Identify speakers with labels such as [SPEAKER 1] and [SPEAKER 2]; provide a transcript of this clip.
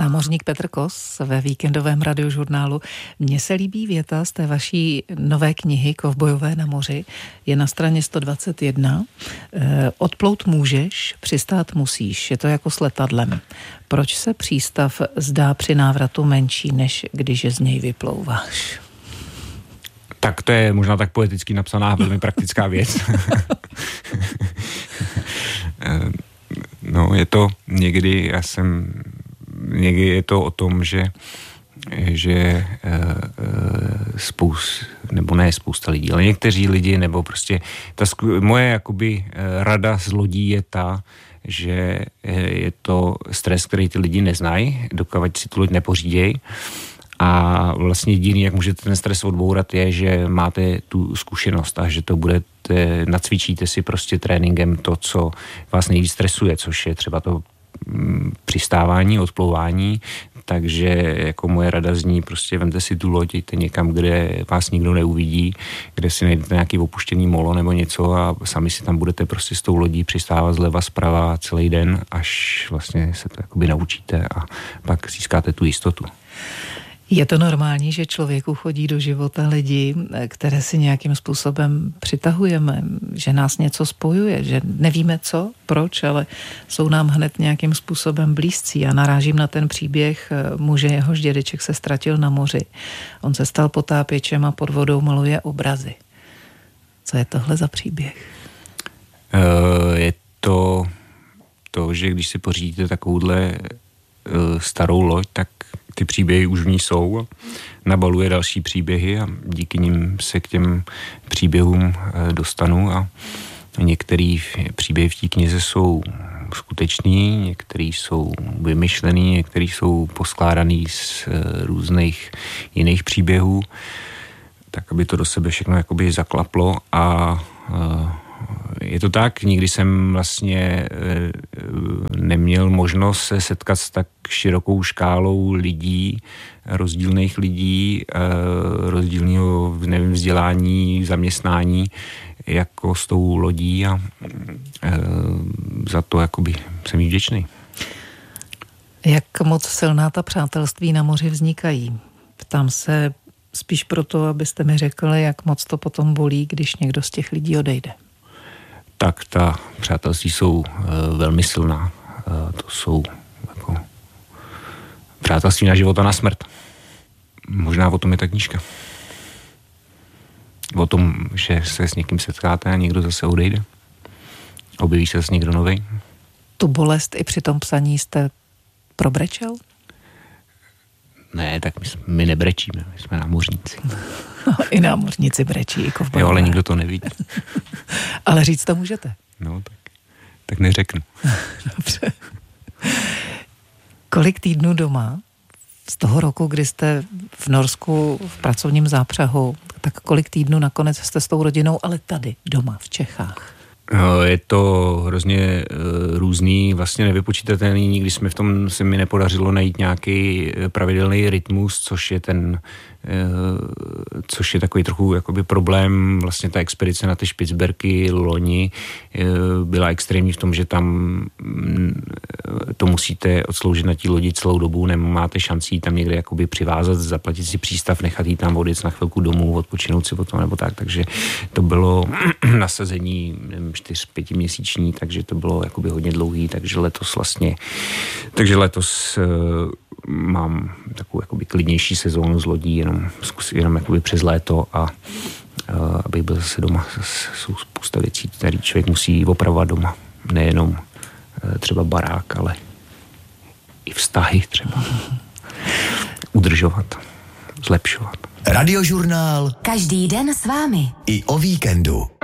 [SPEAKER 1] námořník Petr Kos ve víkendovém radiožurnálu. Mně se líbí věta z té vaší nové knihy Kovbojové na moři. Je na straně 121. Odplout můžeš, přistát musíš. Je to jako s letadlem. Proč se přístav zdá při návratu menší, než když z něj vyplouváš?
[SPEAKER 2] Tak to je možná tak poeticky napsaná, velmi praktická věc. No, je to někdy je to o tom, že spousta lidí, ale někteří lidi, nebo prostě moje jakoby rada z lodí je ta, že je to stres, který ty lidi neznají, dokud si tu loď nepořídějí. A vlastně jediný, jak můžete ten stres odbourat, je, že máte tu zkušenost a že to nacvičíte si prostě tréninkem to, co vás nejvíc stresuje, což je třeba to přistávání, odplouvání. Takže jako moje rada zní, prostě vemte si tu loď, jděte někam, kde vás nikdo neuvidí, kde si najdete nějaký opuštěný molo nebo něco a sami si tam budete prostě s tou lodí přistávat zleva zprava celý den, až vlastně se to jakoby naučíte a pak získáte tu jistotu.
[SPEAKER 1] Je to normální, že člověku chodí do života lidi, které si nějakým způsobem přitahujeme, že nás něco spojuje, že nevíme co, proč, ale jsou nám hned nějakým způsobem blízcí. Já narážím na ten příběh muže, jehož dědeček se ztratil na moři. On se stal potápěčem a pod vodou maluje obrazy. Co je tohle za příběh?
[SPEAKER 2] Je to, že když si pořídíte takovouhle starou loď, tak ty příběhy už v ní jsou, nabaluje další příběhy a díky nim se k těm příběhům dostanu a některé příběhy v té knize jsou skutečný, některé jsou vymyšlený, některé jsou poskládaný z různých jiných příběhů, tak aby to do sebe všechno jakoby zaklaplo a je to tak, nikdy jsem vlastně neměl možnost se setkat s tak širokou škálou lidí, rozdílných lidí, rozdílného vzdělání, zaměstnání, jako s tou lodí a za to jakoby jsem jí vděčný.
[SPEAKER 1] Jak moc silná ta přátelství na moři vznikají? Ptám se spíš proto, abyste mi řekli, jak moc to potom bolí, když někdo z těch lidí odejde.
[SPEAKER 2] Tak ta přátelství jsou velmi silná. To jsou jako přátelství na život a na smrt. Možná o tom je ta knížka. O tom, že se s někým setkáte a někdo zase odejde. Objeví se s někdo novej.
[SPEAKER 1] Tu bolest i při tom psaní jste probrečel?
[SPEAKER 2] Ne, tak my nebrečíme, my jsme námořníci.
[SPEAKER 1] I námořníci brečí, i kovbojové.
[SPEAKER 2] Jo, ale nikdo to nevidí.
[SPEAKER 1] Ale říct to můžete.
[SPEAKER 2] No, tak neřeknu.
[SPEAKER 1] Dobře. Kolik týdnů doma z toho roku, kdy jste v Norsku v pracovním zápřehu, tak kolik týdnů nakonec jste s tou rodinou, ale tady, doma, v Čechách?
[SPEAKER 2] Je to hrozně různý, vlastně nevypočítatelný, nikdy jsme v tom se mi nepodařilo najít nějaký pravidelný rytmus, což je takový trochu jakoby problém. Vlastně ta expedice na ty Špicberky loni byla extrémní v tom, že tam to musíte odsloužit na té lodi celou dobu, nemáte šanci jít tam někde jakoby přivázat, zaplatit si přístav, nechat jí tam odjet na chvilku domů, odpočinout si potom nebo tak, takže to bylo nasazení 4-5 měsíční, takže to bylo jakoby hodně dlouhý, takže letos mám takovou jakoby klidnější sezónu z lodí, jenom jakoby přes léto a abych byl zase doma. Jsou spousta věcí, které člověk musí opravovat doma. Nejenom třeba barák, ale i vztahy třeba. Udržovat, zlepšovat.
[SPEAKER 3] Radiožurnál.
[SPEAKER 4] Každý den s vámi.
[SPEAKER 3] I o víkendu.